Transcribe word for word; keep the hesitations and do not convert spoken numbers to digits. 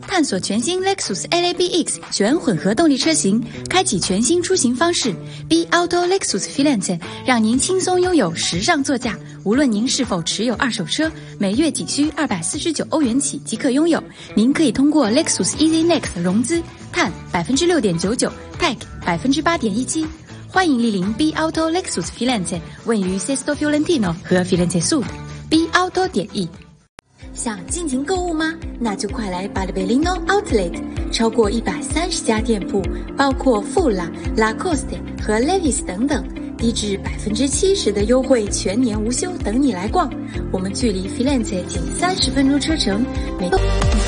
探索全新 Lexus L A B X 全混合动力车型，开启全新出行方式。B Auto Lexus Filante 让您轻松拥有时尚座驾。无论您是否持有二手车，每月仅需二百四十九欧元起即可拥有。您可以通过 Lexus Easy Next 融资，碳百分之六点九九 ，Tech 百分之八点一七。欢迎莅临 B Auto Lexus Filante， 位于 Sesto Fiorentino 和 Firenze Sud。B Auto 点 E。想尽情购物吗？那就快来 Barberini Outlet， 超过一百三十家店铺，包括富拉、Lacoste 和 Levi's 等等，低至百分之七十的优惠，全年无休，等你来逛。我们距离 Firenze 仅三十分钟车程，每